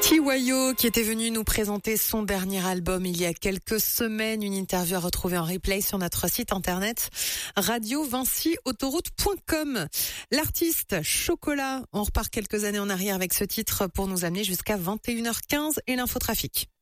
Tiwayo qui était venu nous présenter son dernier album il y a quelques semaines, une interview à retrouver en replay sur notre site internet radiovincyautoroute.com. L'artiste Chocolat, on repart quelques années en arrière avec ce titre pour nous amener jusqu'à 21h15 et l'infotrafic.